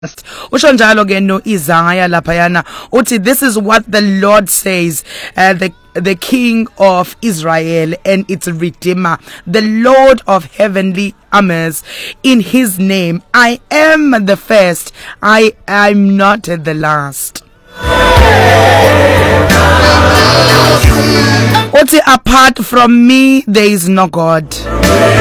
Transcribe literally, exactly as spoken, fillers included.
Usho njalo ke no Isaiah laphayana uthi this is what the Lord says, uh, the the King of Israel and its Redeemer, the Lord of heavenly armies, in his name I am the first, I am not the last. Uthi apart from me there is no God.